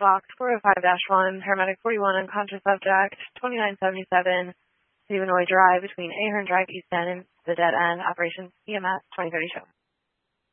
Fox 405-1, paramedic 41, unconscious subject, 2977, Stephen Drive between Ahern Drive, East End, and the Dead End, operations EMS 2030 show.